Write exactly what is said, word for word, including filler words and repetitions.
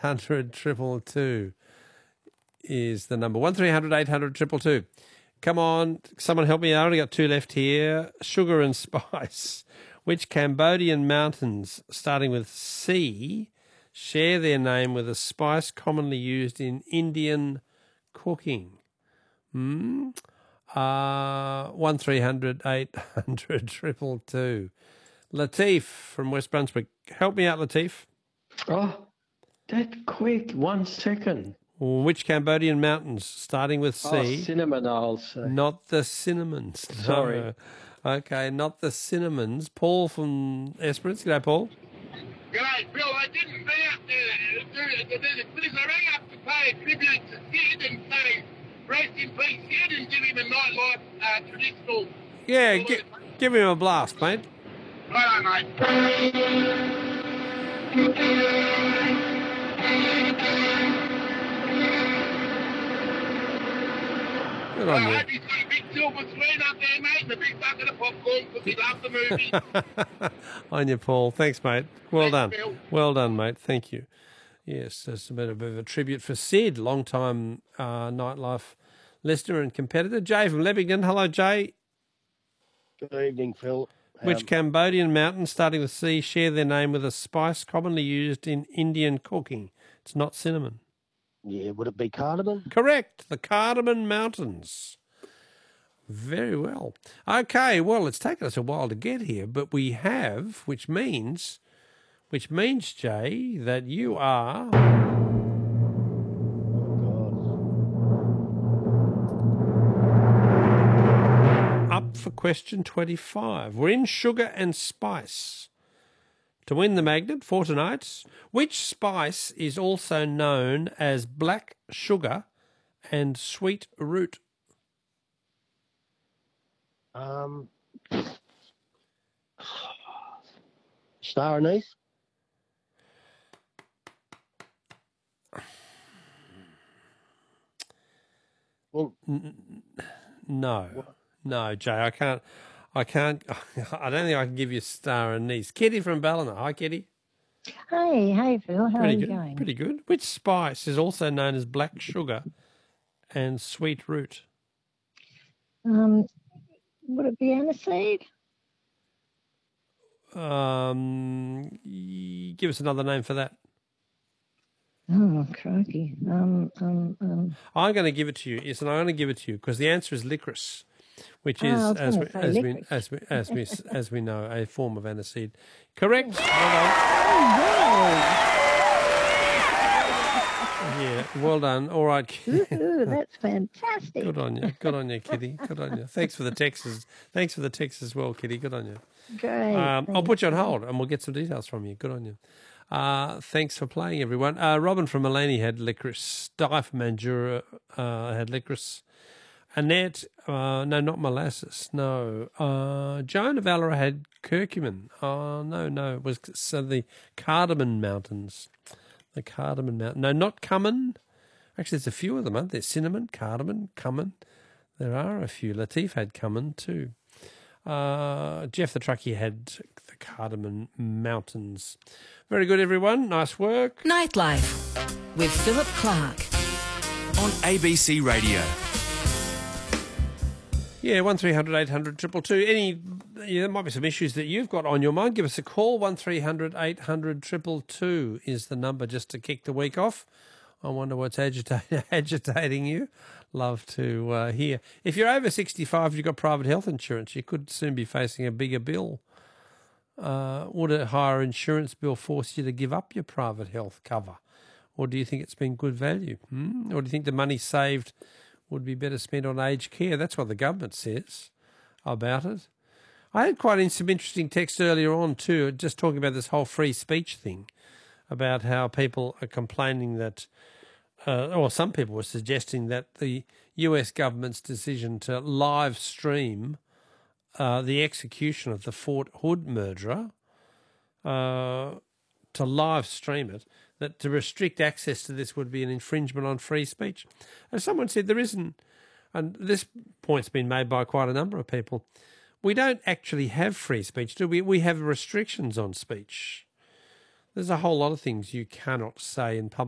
hundred triple two is the number. one three hundred eight hundred triple two. Come on, someone help me. I only got two left here. Sugar and spice. Which Cambodian mountains, starting with C, share their name with a spice commonly used in Indian cooking? Hmm? Uh, one three hundred eight hundred triple two. Latif from West Brunswick. Help me out, Latif. Oh, that quick. One second. Which Cambodian mountains, starting with C? Oh, cinnamon, I'll say. Not the cinnamons. Sorry. No. Okay, not the cinnamons. Paul from Esperance. G'day, Paul. G'day, Bill. I didn't say up there. Because I rang up to pay a tribute to Sid and say, rest in peace, Sid, and give him a nightlife uh, traditional... Yeah, gi- give him a blast, mate. Right on, mate. Good on I you. hope he's got a big silver screen up there, mate, and a big bucket of popcorn because he loves the movie. On you, Paul. Thanks, mate. Well Thanks, done. Bill. Well done, mate. Thank you. Yes, that's a bit of a tribute for Sid, long-time uh, nightlife listener and competitor. Jay from Leppington. Hello, Jay. Good evening, Phil. Which Um, Cambodian mountains, starting with C, share their name with a spice commonly used in Indian cooking? It's not cinnamon. yeah, would it be cardamom? Correct. The Cardamom Mountains. Very well. Okay, well, it's taken us a while to get here, but we have, which means, which means, Jay, that you are... up for question twenty-five. We're in sugar and spice. To win the magnet for tonight, which spice is also known as black sugar and sweet root? Um, star anise? Well, No, no, Jay, I can't. I can't. I don't think I can give you star anise. Kitty from Ballina. Hi, Kitty. Hey, hey, Phil. How Pretty are you good. going? Pretty good. Which spice is also known as black sugar and sweet root? Um, would it be aniseed? Um, y- give us another name for that. Oh, crikey. Um, um, um. I'm going to give it to you. Yes, and I'm going to give it to you because the answer is licorice, which Oh, is, I was as we, gonna say as, we, licorice. as we as we as we know, a form of aniseed. Correct. Well done. Yeah, well done. All right. Ooh, that's fantastic. Good on you. Good on you, Kitty. Good on you. Thanks for the texts. Thanks for the texts as well, Kitty. Good on you. Great. Um, I'll thank put you on you. hold and we'll get some details from you. Good on you. Uh, thanks for playing, everyone. Uh, Robin from Malani had licorice. Di from Mandurah uh, had licorice. Annette, uh, no, not molasses. No. Uh, Joan of Valera had curcumin. Oh, no, no. It was so the Cardamom Mountains. The Cardamom Mountain. No, not cumin. Actually, there's a few of them, aren't there? Cinnamon, cardamom, cumin. There are a few. Latif had cumin too. Uh, Jeff the truckie had the Cardamom Mountains. Very good, everyone. Nice work. Nightlife with Philip Clark. On A B C Radio. Yeah, one three hundred eight hundred triple two. Any, yeah, there might be some issues that you've got on your mind. Give us a call. One three hundred eight hundred triple two is the number just to kick the week off. I wonder what's agita- agitating you. Love to uh, hear. If you're over sixty-five, you've got private health insurance. You could soon be facing a bigger bill. Uh, would a higher insurance bill force you to give up your private health cover? Or do you think it's been good value? Hmm? Or do you think the money saved would be better spent on aged care? That's what the government says about it. I had quite some interesting text earlier on too, just talking about this whole free speech thing, about how people are complaining that, uh, or some people were suggesting that the U S government's decision to live stream uh, the execution of the Fort Hood murderer, uh, to live stream it, that to restrict access to this would be an infringement on free speech. As someone said, there isn't, and this point's been made by quite a number of people, we don't actually have free speech, do we? We have restrictions on speech. There's a whole lot of things you cannot say in public.